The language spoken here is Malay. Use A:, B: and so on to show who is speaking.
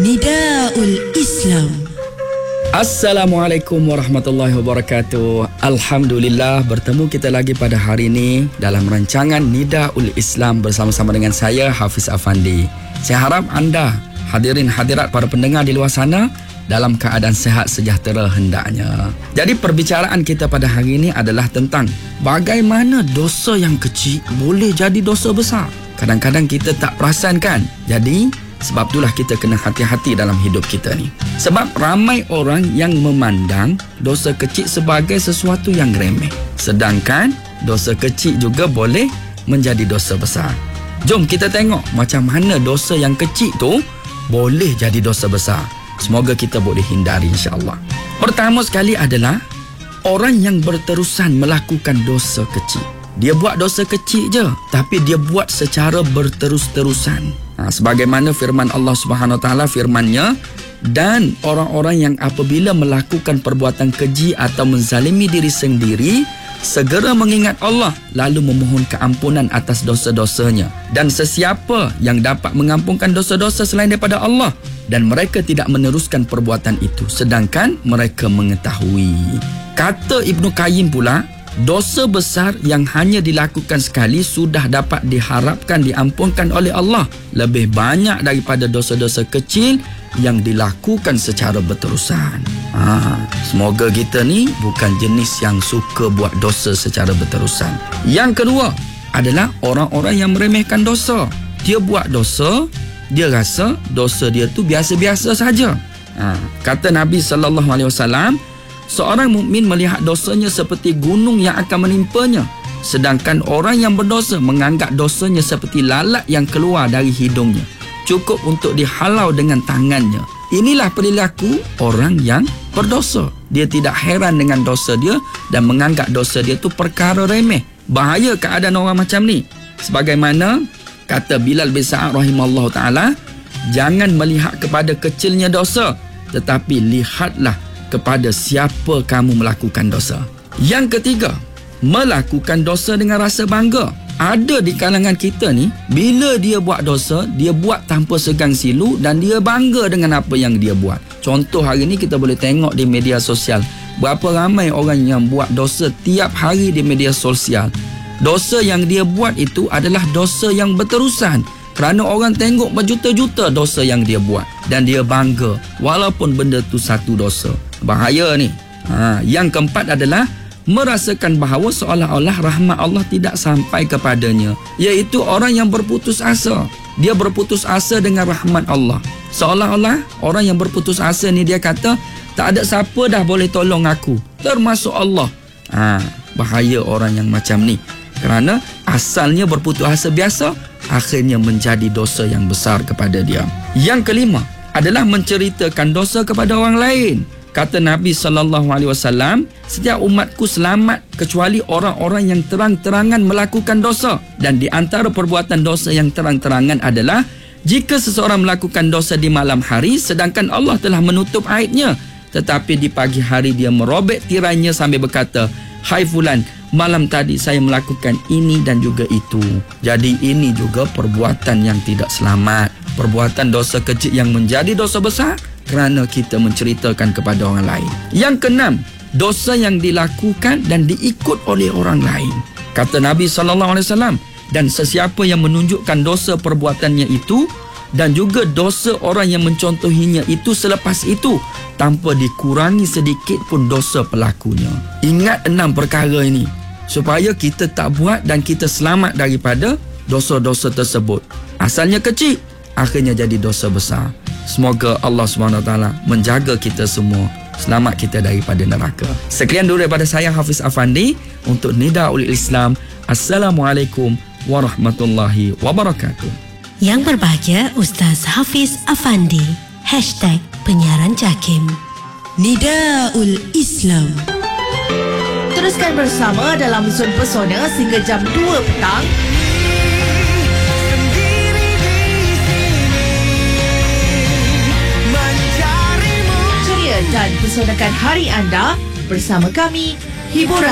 A: Nidaul Islam.
B: Assalamualaikum warahmatullahi wabarakatuh. Alhamdulillah bertemu kita lagi pada hari ini dalam rancangan Nidaul Islam bersama-sama dengan saya Hafiz Afandi. Saya harap anda hadirin hadirat para pendengar di luar sana dalam keadaan sehat sejahtera hendaknya. Jadi perbicaraan kita pada hari ini adalah tentang bagaimana dosa yang kecil boleh jadi dosa besar. Kadang-kadang kita tak perasan kan. Jadi sebab itulah kita kena hati-hati dalam hidup kita ni. Sebab ramai orang yang memandang dosa kecil sebagai sesuatu yang remeh. Sedangkan dosa kecil juga boleh menjadi dosa besar. Jom kita tengok macam mana dosa yang kecil tu boleh jadi dosa besar. Semoga kita boleh hindari insya-Allah. Pertama sekali adalah orang yang berterusan melakukan dosa kecil. Dia buat dosa kecil je, tapi dia buat secara berterus-terusan. Sebagaimana firman Allah Subhanahu Wa Taala, firman-Nya, dan orang-orang yang apabila melakukan perbuatan keji atau menzalimi diri sendiri, segera mengingat Allah lalu memohon keampunan atas dosa-dosanya. Dan sesiapa yang dapat mengampunkan dosa-dosa selain daripada Allah, dan mereka tidak meneruskan perbuatan itu sedangkan mereka mengetahui. Kata Ibnu Qayyim pula, dosa besar yang hanya dilakukan sekali sudah dapat diharapkan diampunkan oleh Allah lebih banyak daripada dosa-dosa kecil yang dilakukan secara berterusan. Semoga kita ni bukan jenis yang suka buat dosa secara berterusan. Yang kedua adalah orang-orang yang meremehkan dosa. Dia buat dosa, dia rasa dosa dia tu biasa-biasa saja. Kata Nabi SAW, seorang mukmin melihat dosanya seperti gunung yang akan menimpanya, sedangkan orang yang berdosa menganggap dosanya seperti lalat yang keluar dari hidungnya, cukup untuk dihalau dengan tangannya. Inilah perilaku orang yang berdosa. Dia tidak heran dengan dosa dia dan menganggap dosa dia tu perkara remeh. Bahaya keadaan orang macam ni. Sebagaimana kata Bilal bin Sa'ad rahimahullah ta'ala, jangan melihat kepada kecilnya dosa, tetapi lihatlah kepada siapa kamu melakukan dosa. Yang ketiga, melakukan dosa dengan rasa bangga. Ada di kalangan kita ni, bila dia buat dosa, dia buat tanpa segan silu dan dia bangga dengan apa yang dia buat. Contoh hari ni kita boleh tengok di media sosial, berapa ramai orang yang buat dosa tiap hari di media sosial. Dosa yang dia buat itu adalah dosa yang berterusan, kerana orang tengok berjuta-juta dosa yang dia buat dan dia bangga walaupun benda tu satu dosa. Bahaya ni. Yang keempat adalah merasakan bahawa seolah-olah rahmat Allah tidak sampai kepadanya, iaitu orang yang berputus asa. Dia berputus asa dengan rahmat Allah. Seolah-olah orang yang berputus asa ni dia kata, tak ada siapa dah boleh tolong aku, termasuk Allah. Bahaya orang yang macam ni. Kerana asalnya berputus asa biasa, akhirnya menjadi dosa yang besar kepada dia. Yang kelima adalah menceritakan dosa kepada orang lain. Kata Nabi SAW, setiap umatku selamat kecuali orang-orang yang terang-terangan melakukan dosa. Dan di antara perbuatan dosa yang terang-terangan adalah jika seseorang melakukan dosa di malam hari sedangkan Allah telah menutup aibnya, tetapi di pagi hari dia merobek tirainya sambil berkata, hai fulan, malam tadi saya melakukan ini dan juga itu. Jadi ini juga perbuatan yang tidak selamat. Perbuatan dosa kecil yang menjadi dosa besar kerana kita menceritakan kepada orang lain. Yang keenam, dosa yang dilakukan dan diikut oleh orang lain. Kata Nabi SAW, dan sesiapa yang menunjukkan dosa perbuatannya itu dan juga dosa orang yang mencontohinya itu selepas itu, tanpa dikurangi sedikit pun dosa pelakunya. Ingat 6 perkara ini supaya kita tak buat dan kita selamat daripada dosa-dosa tersebut. Asalnya kecil, akhirnya jadi dosa besar. Semoga Allah SWT menjaga kita semua, selamat kita daripada neraka. Sekian dulu daripada saya Hafiz Afandi untuk Nidaul Islam. Assalamualaikum warahmatullahi wabarakatuh.
A: Yang berbahagia Ustaz Hafiz Afandi. #penyiaran JAKIM. Nidaul Islam.
C: Teruskan bersama dalam Zon Pesona sehingga jam 2 petang. Ceria dan pesonakan hari anda bersama kami, hiburan